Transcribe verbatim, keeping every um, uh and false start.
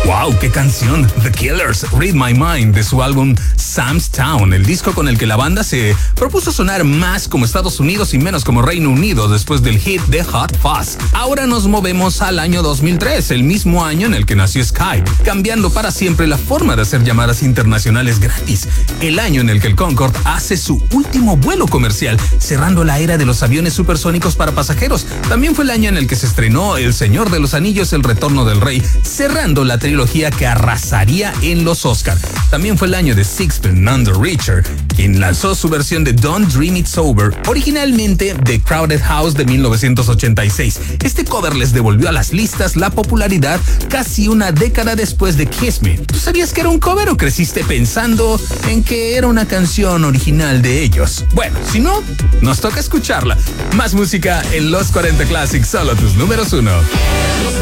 ¡Wow! ¡Qué canción! The Killers, Read My Mind, de su álbum Sam's Town, el disco con el que la banda se propuso sonar más como Estados Unidos y menos como Reino Unido después del hit de Hot Fuzz. Ahora nos movemos al año dos mil tres, el mismo año en el que nació Skype, cambiando para siempre la forma de hacer llamadas internacionales gratis. El año en el que el Concorde hace su último vuelo comercial, cerrando la era de los aviones supersónicos para pasajeros. También fue el año en el que se estrenó El Señor de los Anillos, El Retorno del Rey, cerrando la trilogía que arrasaría en los Oscars. También fue el año de Sixpence None the Richer, quien lanzó su versión de Don't Dream It Sober, originalmente de Crowded House de mil novecientos ochenta y seis. Este cover les devolvió a las listas la popularidad casi una década después de Kiss Me. ¿Tú sabías que era un cover o creciste pensando en que era una canción original de ellos? Bueno, si no, nos toca escucharla. Más música en Los cuarenta Classics, solo tus números uno.